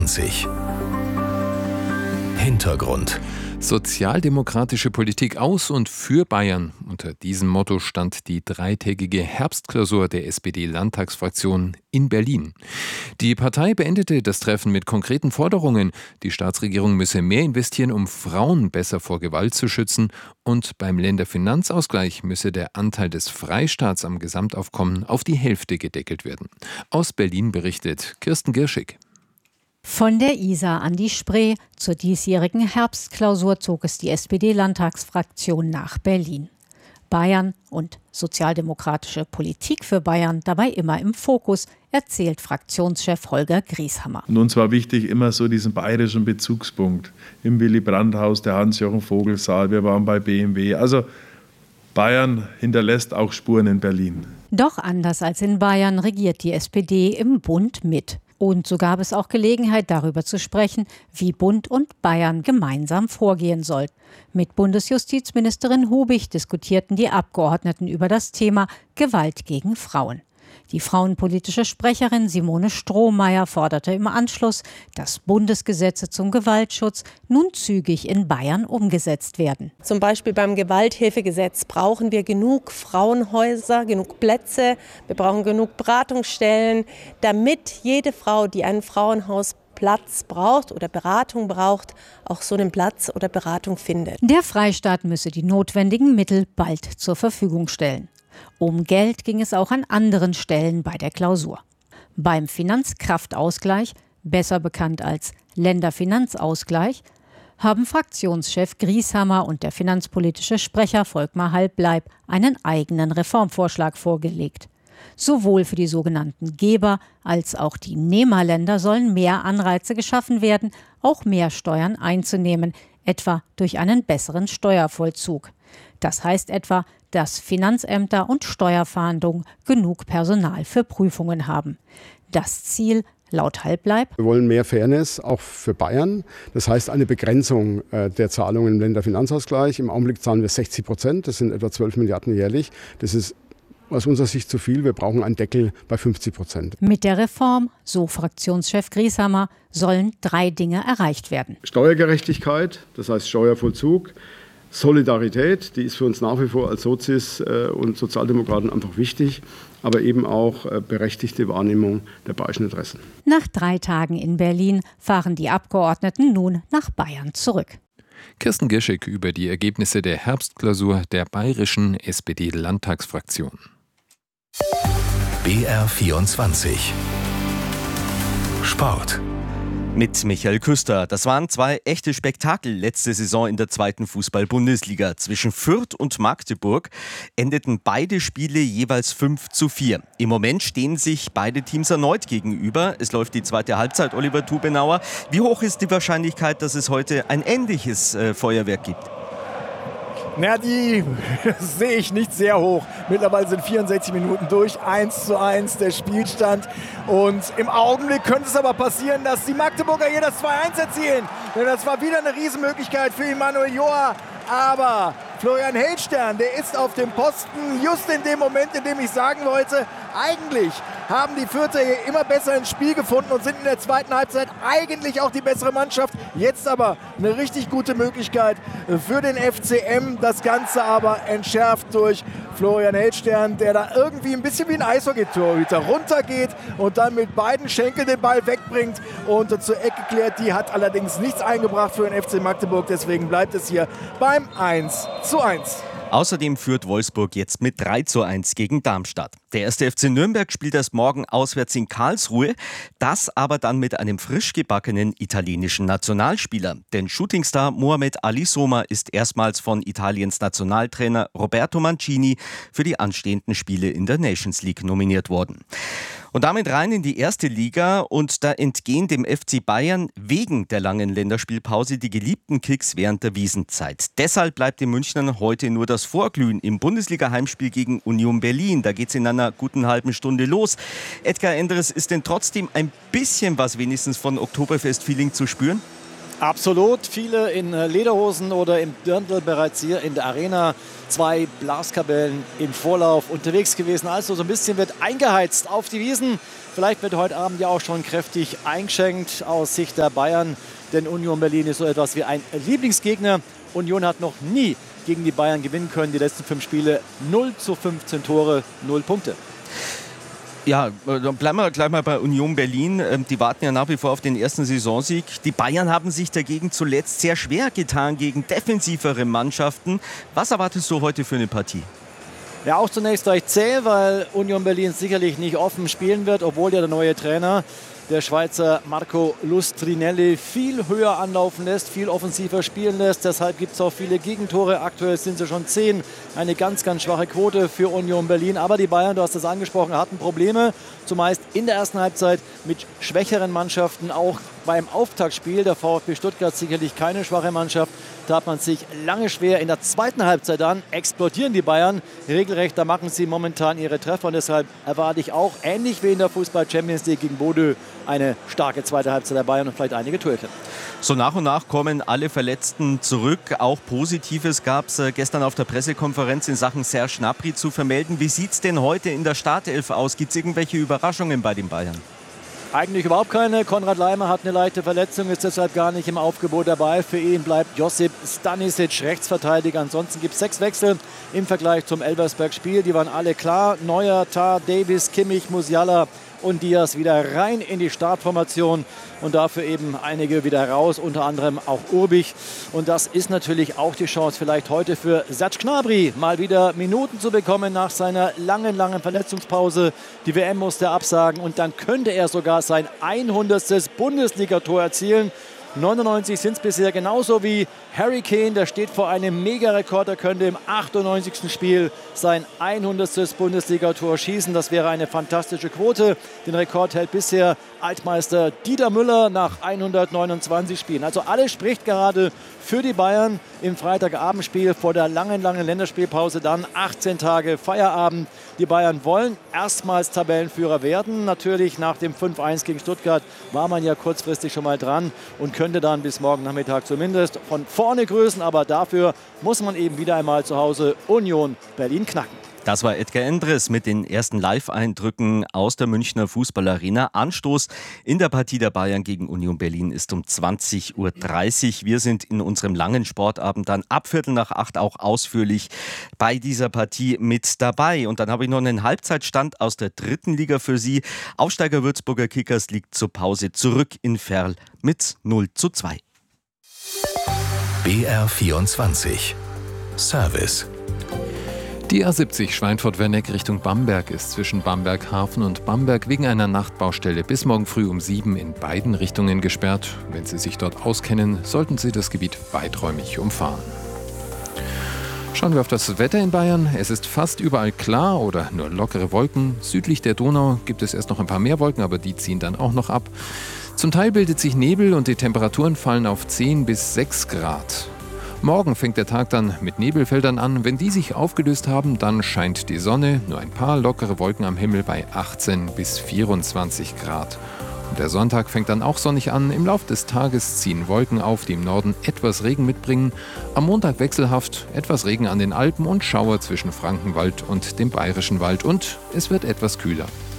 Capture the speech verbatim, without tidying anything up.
Hintergrund. Sozialdemokratische Politik aus und für Bayern. Unter diesem Motto stand die dreitägige Herbstklausur der S P D-Landtagsfraktion in Berlin. Die Partei beendete das Treffen mit konkreten Forderungen. Die Staatsregierung müsse mehr investieren, um Frauen besser vor Gewalt zu schützen. Und beim Länderfinanzausgleich müsse der Anteil des Freistaats am Gesamtaufkommen auf die Hälfte gedeckelt werden. Aus Berlin berichtet Kirsten Girschig. Von der Isar an die Spree zur diesjährigen Herbstklausur zog es die S P D-Landtagsfraktion nach Berlin. Bayern und sozialdemokratische Politik für Bayern dabei immer im Fokus, erzählt Fraktionschef Holger Grieshammer. Und uns war wichtig, immer so diesen bayerischen Bezugspunkt. Im Willy-Brandt-Haus, der Hans-Jochen-Vogel-Saal, wir waren bei B M W. Also Bayern hinterlässt auch Spuren in Berlin. Doch anders als in Bayern regiert die S P D im Bund mit. Und so gab es auch Gelegenheit, darüber zu sprechen, wie Bund und Bayern gemeinsam vorgehen sollten. Mit Bundesjustizministerin Hubig diskutierten die Abgeordneten über das Thema Gewalt gegen Frauen. Die frauenpolitische Sprecherin Simone Strohmeier forderte im Anschluss, dass Bundesgesetze zum Gewaltschutz nun zügig in Bayern umgesetzt werden. Zum Beispiel beim Gewalthilfegesetz brauchen wir genug Frauenhäuser, genug Plätze, wir brauchen genug Beratungsstellen, damit jede Frau, die einen Frauenhausplatz braucht oder Beratung braucht, auch so einen Platz oder Beratung findet. Der Freistaat müsse die notwendigen Mittel bald zur Verfügung stellen. Um Geld ging es auch an anderen Stellen bei der Klausur. Beim Finanzkraftausgleich, besser bekannt als Länderfinanzausgleich, haben Fraktionschef Grieshammer und der finanzpolitische Sprecher Volkmar Halbleib einen eigenen Reformvorschlag vorgelegt. Sowohl für die sogenannten Geber- als auch die Nehmerländer sollen mehr Anreize geschaffen werden, auch mehr Steuern einzunehmen, etwa durch einen besseren Steuervollzug. Das heißt etwa, dass Finanzämter und Steuerfahndung genug Personal für Prüfungen haben. Das Ziel laut Halbleib: Wir wollen mehr Fairness, auch für Bayern. Das heißt eine Begrenzung äh, der Zahlungen im Länderfinanzausgleich. Im Augenblick zahlen wir sechzig Prozent, das sind etwa zwölf Milliarden jährlich. Das ist aus unserer Sicht zu viel. Wir brauchen einen Deckel bei fünfzig Prozent. Mit der Reform, so Fraktionschef Grieshammer, sollen drei Dinge erreicht werden. Steuergerechtigkeit, das heißt Steuervollzug. Solidarität, die ist für uns nach wie vor als Sozis und Sozialdemokraten einfach wichtig, aber eben auch berechtigte Wahrnehmung der bayerischen Interessen. Nach drei Tagen in Berlin fahren die Abgeordneten nun nach Bayern zurück. Kirsten Girschig über die Ergebnisse der Herbstklausur der bayerischen S P D-Landtagsfraktion. B R vierundzwanzig Sport. Mit Michael Küster. Das waren zwei echte Spektakel letzte Saison in der zweiten Fußball-Bundesliga. Zwischen Fürth und Magdeburg endeten beide Spiele jeweils fünf zu vier. Im Moment stehen sich beide Teams erneut gegenüber. Es läuft die zweite Halbzeit, Oliver Tubenauer. Wie hoch ist die Wahrscheinlichkeit, dass es heute ein ähnliches äh, Feuerwerk gibt? Na, die sehe ich nicht sehr hoch. Mittlerweile sind vierundsechzig Minuten durch, eins zu eins der Spielstand. Und im Augenblick könnte es aber passieren, dass die Magdeburger hier das zwei eins erzielen. Denn das war wieder eine Riesenmöglichkeit für Emanuel Joa. Aber Florian Heldstern, der ist auf dem Posten, just in dem Moment, in dem ich sagen wollte, eigentlich haben die Fürther hier immer besser ins Spiel gefunden und sind in der zweiten Halbzeit eigentlich auch die bessere Mannschaft. Jetzt aber eine richtig gute Möglichkeit für den F C M. Das Ganze aber entschärft durch Florian Heldstern, der da irgendwie ein bisschen wie ein Eishockey-Torhüter runtergeht und dann mit beiden Schenkeln den Ball wegbringt und zur Ecke klärt. Die hat allerdings nichts eingebracht für den F C Magdeburg. Deswegen bleibt es hier beim eins zu eins. Außerdem führt Wolfsburg jetzt mit drei zu eins gegen Darmstadt. Der erste F C Nürnberg spielt erst morgen auswärts in Karlsruhe, das aber dann mit einem frisch gebackenen italienischen Nationalspieler. Denn Shootingstar Mohamed Ali Soma ist erstmals von Italiens Nationaltrainer Roberto Mancini für die anstehenden Spiele in der Nations League nominiert worden. Und damit rein in die erste Liga und da entgehen dem F C Bayern wegen der langen Länderspielpause die geliebten Kicks während der Wiesenzeit. Deshalb bleibt den Münchnern heute nur das Vorglühen im Bundesliga-Heimspiel gegen Union Berlin. Da geht es in einer guten halben Stunde los. Edgar Endres, ist denn trotzdem ein bisschen was wenigstens von Oktoberfest-Feeling zu spüren? Absolut, viele in Lederhosen oder im Dirndl bereits hier in der Arena. Zwei Blaskapellen im Vorlauf unterwegs gewesen. Also so ein bisschen wird eingeheizt auf die Wiesen. Vielleicht wird heute Abend ja auch schon kräftig eingeschenkt aus Sicht der Bayern. Denn Union Berlin ist so etwas wie ein Lieblingsgegner. Union hat noch nie gegen die Bayern gewinnen können. Die letzten fünf Spiele null zu fünfzehn Tore, null Punkte. Ja, dann bleiben wir gleich mal bei Union Berlin. Die warten ja nach wie vor auf den ersten Saisonsieg. Die Bayern haben sich dagegen zuletzt sehr schwer getan gegen defensivere Mannschaften. Was erwartest du heute für eine Partie? Ja, auch zunächst recht zäh, weil Union Berlin sicherlich nicht offen spielen wird, obwohl ja der neue Trainer, der Schweizer Marco Lustrinelli, viel höher anlaufen lässt, viel offensiver spielen lässt. Deshalb gibt es auch viele Gegentore. Aktuell sind sie schon zehn. Eine ganz, ganz schwache Quote für Union Berlin. Aber die Bayern, du hast es angesprochen, hatten Probleme. Zumeist in der ersten Halbzeit mit schwächeren Mannschaften. Auch beim Auftaktspiel der VfB Stuttgart sicherlich keine schwache Mannschaft. Da hat man sich lange schwer. In der zweiten Halbzeit dann explodieren die Bayern regelrecht. Da machen sie momentan ihre Treffer. Und deshalb erwarte ich auch, ähnlich wie in der Fußball-Champions League gegen Bodø, eine starke zweite Halbzeit der Bayern und vielleicht einige Türchen. So nach und nach kommen alle Verletzten zurück. Auch Positives gab es gestern auf der Pressekonferenz in Sachen Serge Gnabry zu vermelden. Wie sieht es denn heute in der Startelf aus? Gibt es irgendwelche Überraschungen bei den Bayern? Eigentlich überhaupt keine. Konrad Laimer hat eine leichte Verletzung, ist deshalb gar nicht im Aufgebot dabei. Für ihn bleibt Josip Stanisic Rechtsverteidiger. Ansonsten gibt es sechs Wechsel im Vergleich zum Elversberg-Spiel. Die waren alle klar. Neuer, Tah, Davis, Kimmich, Musiala und Diaz wieder rein in die Startformation und dafür eben einige wieder raus, unter anderem auch Urbich. Und das ist natürlich auch die Chance vielleicht heute für Serge Gnabry, mal wieder Minuten zu bekommen nach seiner langen, langen Verletzungspause. Die W M musste er absagen und dann könnte er sogar sein hundertstes Bundesligator erzielen. neunundneunzig sind es bisher, genauso wie Harry Kane, der steht vor einem Mega-Rekord. Er könnte im achtundneunzigsten Spiel sein hundertstes Bundesligator schießen. Das wäre eine fantastische Quote. Den Rekord hält bisher Altmeister Dieter Müller nach hundertneunundzwanzig Spielen. Also alles spricht gerade für die Bayern im Freitagabendspiel vor der langen, langen Länderspielpause. Dann achtzehn Tage Feierabend. Die Bayern wollen erstmals Tabellenführer werden. Natürlich nach dem fünf eins gegen Stuttgart war man ja kurzfristig schon mal dran und könnte dann bis morgen Nachmittag zumindest von vorne grüßen. Aber dafür muss man eben wieder einmal zu Hause Union Berlin knacken. Das war Edgar Endres mit den ersten Live-Eindrücken aus der Münchner Fußballarena. Anstoß in der Partie der Bayern gegen Union Berlin ist um zwanzig Uhr dreißig. Wir sind in unserem langen Sportabend dann ab Viertel nach acht auch ausführlich bei dieser Partie mit dabei. Und dann habe ich noch einen Halbzeitstand aus der dritten Liga für Sie. Aufsteiger Würzburger Kickers liegt zur Pause zurück in Verl mit null zu zwei. B R vierundzwanzig Service. Die A siebzig Schweinfurt-Werneck Richtung Bamberg ist zwischen Bamberg-Hafen und Bamberg wegen einer Nachtbaustelle bis morgen früh um sieben in beiden Richtungen gesperrt. Wenn Sie sich dort auskennen, sollten Sie das Gebiet weiträumig umfahren. Schauen wir auf das Wetter in Bayern. Es ist fast überall klar oder nur lockere Wolken. Südlich der Donau gibt es erst noch ein paar mehr Wolken, aber die ziehen dann auch noch ab. Zum Teil bildet sich Nebel und die Temperaturen fallen auf zehn bis sechs Grad. Morgen fängt der Tag dann mit Nebelfeldern an. Wenn die sich aufgelöst haben, dann scheint die Sonne. Nur ein paar lockere Wolken am Himmel bei achtzehn bis vierundzwanzig Grad. Und der Sonntag fängt dann auch sonnig an. Im Laufe des Tages ziehen Wolken auf, die im Norden etwas Regen mitbringen. Am Montag wechselhaft, etwas Regen an den Alpen und Schauer zwischen Frankenwald und dem Bayerischen Wald. Und es wird etwas kühler.